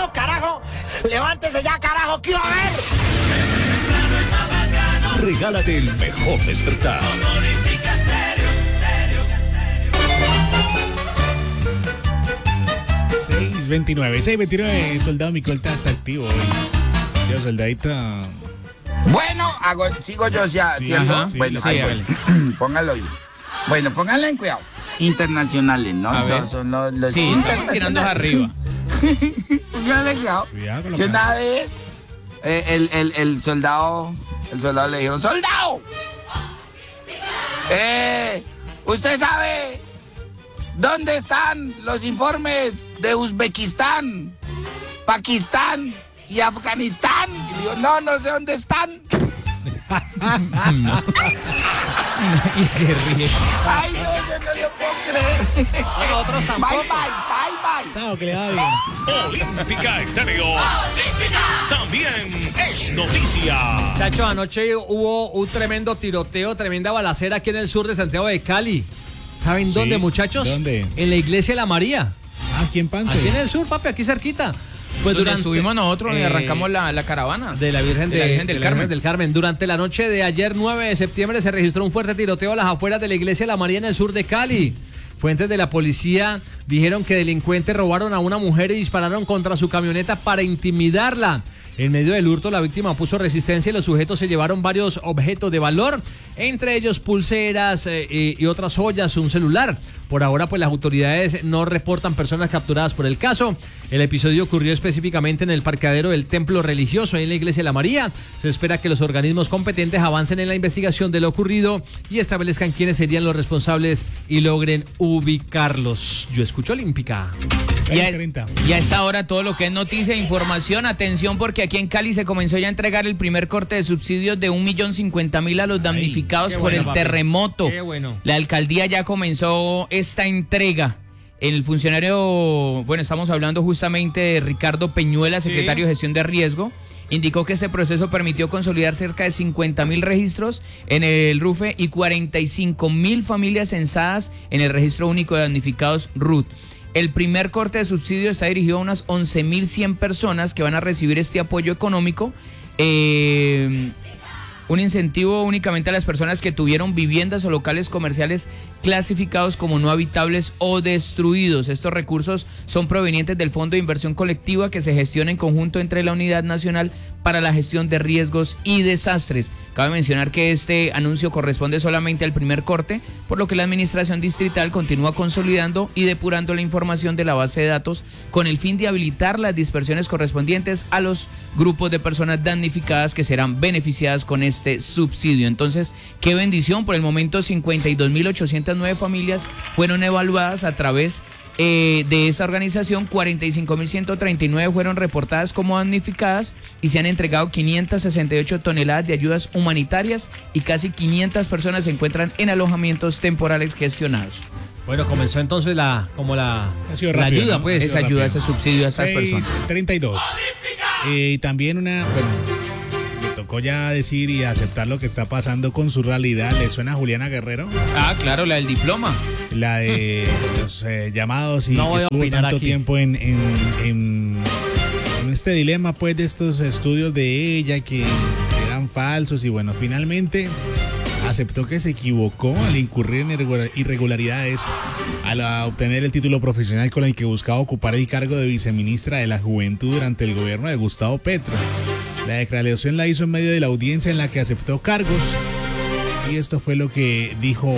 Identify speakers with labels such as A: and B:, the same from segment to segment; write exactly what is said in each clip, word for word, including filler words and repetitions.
A: mío, carajo. Levántese ya, carajo, quiero ver.
B: Regálate el mejor despertar.
C: seis veintinueve, seis veintinueve, soldado Micolta está activo hoy. Yo, soldadita.
D: Bueno, hago, sigo yo ya
C: Sí,
D: haciendo.
C: ajá, sí,
D: bueno,
C: sí,
D: ahí voy. Póngalo ahí. Bueno, pónganle en cuidado. Internacionales, ¿no?
E: A ver.
D: Los, son los, los
E: Sí, estamos tirando arriba.
D: Pónganle en cuidado.
C: Cuidado con lo
D: Que
C: que-
D: una vez eh, el, el, el soldado, el soldado le dijeron, ¡soldado! Eh, ¿usted sabe dónde están los informes de Uzbekistán, Pakistán y Afganistán? Y digo, no, no sé dónde están.
E: Y se ríe.
D: Ay, no, yo no lo puedo creer.
E: Nosotros
D: Bye,
E: tampoco.
D: bye, bye, bye.
C: Chao, que le va bien.
B: Olímpica Estéreo. También es noticia.
F: Muchachos, anoche hubo un tremendo tiroteo, tremenda balacera aquí en el sur de Santiago de Cali. ¿Saben
C: Sí,
F: dónde, muchachos?
C: ¿dónde?
F: En la iglesia de la María.
C: Ah, ¿quién Pance?
F: Aquí en el sur, papi, aquí cerquita.
E: Pues durante estuvimos nosotros y
F: eh,
E: arrancamos la, la caravana.
F: De la Virgen, de,
E: de la Virgen
F: de
E: del
F: la Virgen
E: Carmen.
F: del Carmen. Durante la noche de ayer, nueve de septiembre, se registró un fuerte tiroteo a las afueras de la iglesia de la María en el sur de Cali. Fuentes de la policía dijeron que delincuentes robaron a una mujer y dispararon contra su camioneta para intimidarla. En medio del hurto, la víctima puso resistencia y los sujetos se llevaron varios objetos de valor, entre ellos pulseras eh, y, y otras joyas, un celular. Por ahora, pues las autoridades no reportan personas capturadas por el caso. El episodio ocurrió específicamente en el parqueadero del templo religioso en la iglesia de la María. Se espera que los organismos competentes avancen en la investigación de lo ocurrido y establezcan quiénes serían los responsables y logren ubicarlos. Yo escucho Olímpica.
E: Y a,
C: seis treinta.
E: y a esta hora todo lo que es noticia e información, atención porque aquí en Cali se comenzó ya a entregar el primer corte de subsidios de un millón cincuenta mil a los damnificados
F: qué
E: por
F: bueno,
E: el
F: papi.
E: terremoto.
F: Qué bueno.
E: La alcaldía ya comenzó esta entrega. El funcionario, bueno, estamos hablando justamente de Ricardo Peñuela,
F: Sí.
E: secretario de Gestión de Riesgo, indicó que este proceso permitió consolidar cerca de cincuenta mil registros en el RUFE y cuarenta y cinco mil familias censadas en el Registro Único de Damnificados R U T. El primer corte de subsidio está dirigido a unas once mil cien personas que van a recibir este apoyo económico. Eh, un incentivo únicamente a las personas que tuvieron viviendas o locales comerciales clasificados como no habitables o destruidos. Estos recursos son provenientes del Fondo de Inversión Colectiva que se gestiona en conjunto entre la Unidad Nacional para la Gestión de Riesgos y Desastres. Cabe mencionar que este anuncio corresponde solamente al primer corte, por lo que la Administración Distrital continúa consolidando y depurando la información de la base de datos con el fin de habilitar las dispersiones correspondientes a los grupos de personas damnificadas que serán beneficiadas con este subsidio. Entonces, qué bendición. Por el momento, cincuenta y dos mil ochocientas nueve familias fueron evaluadas a través Eh, de esta organización. Cuarenta y cinco mil ciento treinta y nueve fueron reportadas como damnificadas y se han entregado quinientas sesenta y ocho toneladas de ayudas humanitarias y casi quinientas personas se encuentran en alojamientos temporales gestionados.
F: Bueno, comenzó entonces la como la,
C: Ha sido
F: la
C: rápido,
F: ayuda,
C: ¿no?
F: pues.
C: Ha
E: Esa
C: sido
E: ayuda,
C: rápido.
E: ese subsidio a estas personas.
C: seis treinta y dos. Eh, y también una, bueno, le tocó ya decir y aceptar lo que está pasando con su realidad. ¿Le suena a Juliana Guerrero?
E: Ah, claro, la del diploma.
C: La de los eh, llamados y
F: No
C: que
F: voy a
C: estuvo
F: opinar
C: tanto
F: aquí.
C: tiempo en, en, en, en este dilema, pues, de estos estudios de ella que eran falsos y bueno, finalmente aceptó que se equivocó al incurrir en irregular- irregularidades al a obtener el título profesional con el que buscaba ocupar el cargo de viceministra de la Juventud durante el gobierno de Gustavo Petro. La declaración la hizo en medio de la audiencia en la que aceptó cargos y esto fue lo que dijo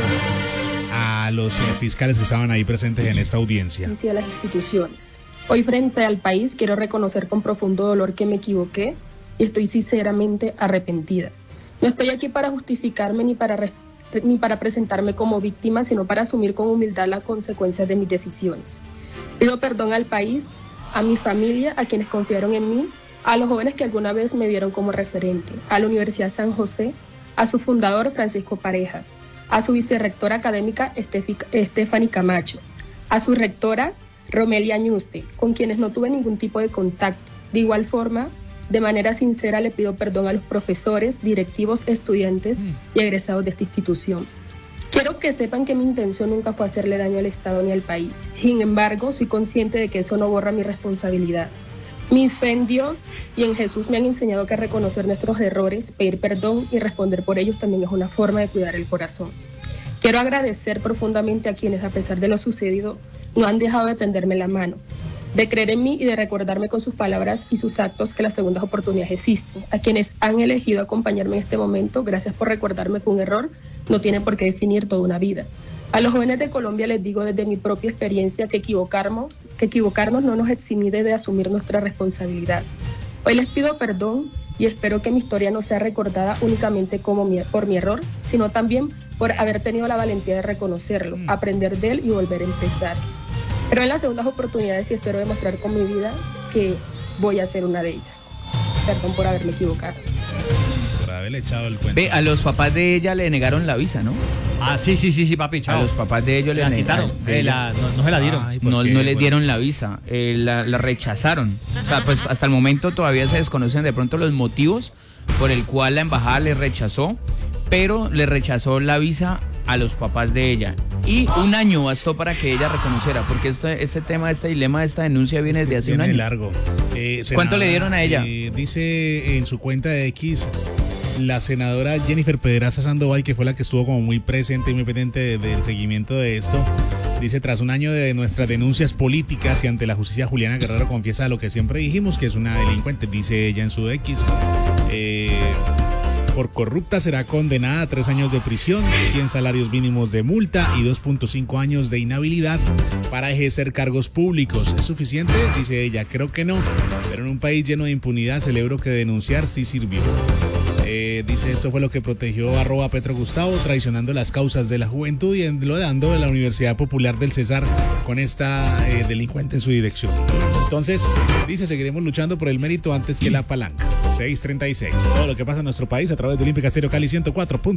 C: a los eh, fiscales que estaban ahí presentes en esta audiencia.
G: Hacia las instituciones. Hoy frente al país quiero reconocer con profundo dolor que me equivoqué y estoy sinceramente arrepentida. No estoy aquí para justificarme ni para, re- ni para presentarme como víctima, sino para asumir con humildad las consecuencias de mis decisiones. Pido perdón al país, a mi familia, a quienes confiaron en mí, a los jóvenes que alguna vez me vieron como referente, a la Universidad San José, a su fundador Francisco Pareja, a su vicerrectora académica Stephanie Camacho, a su rectora Romelia Ñuste, con quienes no tuve ningún tipo de contacto. De igual forma, de manera sincera le pido perdón a los profesores, directivos, estudiantes y egresados de esta institución. Quiero que sepan que mi intención nunca fue hacerle daño al Estado ni al país. Sin embargo, soy consciente de que eso no borra mi responsabilidad. Mi fe en Dios y en Jesús me han enseñado que reconocer nuestros errores, pedir perdón y responder por ellos también es una forma de cuidar el corazón. Quiero agradecer profundamente a quienes, a pesar de lo sucedido, no han dejado de tenderme la mano, de creer en mí y de recordarme con sus palabras y sus actos que las segundas oportunidades existen. A quienes han elegido acompañarme en este momento, gracias por recordarme que un error no tiene por qué definir toda una vida. A los jóvenes de Colombia les digo desde mi propia experiencia que equivocarnos, que equivocarnos no nos exime de asumir nuestra responsabilidad. Hoy les pido perdón y espero que mi historia no sea recordada únicamente como mi, por mi error, sino también por haber tenido la valentía de reconocerlo, mm. aprender de él y volver a empezar. Pero en las segundas oportunidades sí espero demostrar con mi vida que voy a ser una de ellas. Perdón por haberme equivocado.
C: Por haberle echado el cuento.
E: Ve, a los papás de ella le negaron la visa, ¿no?
F: Ah, sí, sí, sí, sí, papi, chao.
E: A los papás de ellos
F: le
E: le
F: quitaron.
E: de
F: Eh, la, no, no se la dieron.
C: Ay, ¿por
E: No,
C: qué?
E: no les
C: Bueno.
E: dieron la visa, eh, la, la rechazaron. O sea, pues hasta el momento todavía se desconocen de pronto los motivos por el cual la embajada le rechazó, pero le rechazó la visa a los papás de ella. Y un año bastó para que ella reconociera, porque este, este tema, este dilema, esta denuncia viene desde hace un
C: Viene
E: año.
C: largo. Eh,
E: ¿Cuánto le dieron a ella?
C: Eh, dice en su cuenta de X la senadora Jennifer Pedraza Sandoval, que fue la que estuvo como muy presente y muy pendiente de- del seguimiento de esto. Dice, tras un año de nuestras denuncias políticas y ante la justicia, Juliana Guerrero confiesa lo que siempre dijimos, que es una delincuente, dice ella en su X. Eh, por corrupta será condenada a tres años de prisión, cien salarios mínimos de multa y dos punto cinco años de inhabilidad para ejercer cargos públicos. ¿Es suficiente? Dice ella. Creo que no, pero en un país lleno de impunidad celebro que denunciar sí sirvió. Eh, dice, esto fue lo que protegió arroba Petro Gustavo, traicionando las causas de la juventud y enlodando de la Universidad Popular del Cesar con esta eh, delincuente en su dirección. Entonces, dice, seguiremos luchando por el mérito antes que la palanca. seis treinta y seis. Todo lo que pasa en nuestro país a través de Olímpica Estéreo Cali ciento cuatro.